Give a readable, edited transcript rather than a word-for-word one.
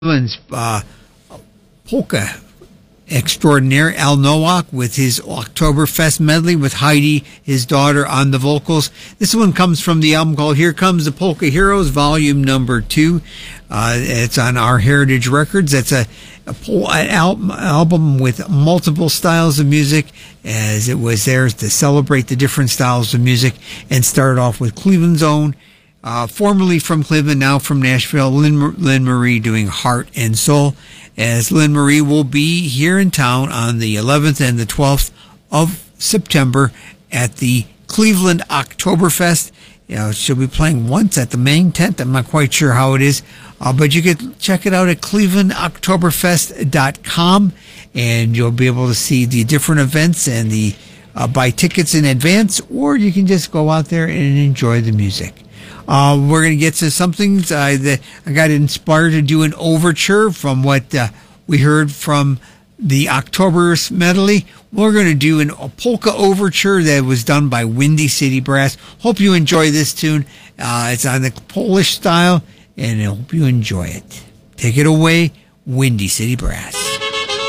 Cleveland's polka extraordinaire, Al Nowak, with his Oktoberfest medley with Heidi, his daughter, on the vocals. This one comes from the album called Here Comes the Polka Heroes, volume number 2. It's on Our Heritage Records. It's an album with multiple styles of music, as it was there to celebrate the different styles of music, and started off with Cleveland's own, formerly from Cleveland, now from Nashville, Lynn Marie, doing Heart and Soul, as Lynn Marie will be here in town on the 11th and the 12th of September at the Cleveland Oktoberfest. She'll be playing once at the main tent. I'm not quite sure how it is, but you can check it out at clevelandoktoberfest.com, and you'll be able to see the different events and the buy tickets in advance, or you can just go out there and enjoy the music. We're going to get to something that I got inspired to do an overture from what we heard from the Oktoberfest medley. We're going to do a polka overture that was done by Windy City Brass. Hope you enjoy this tune. It's on the Polish style, and I hope you enjoy it. Take it away, Windy City Brass.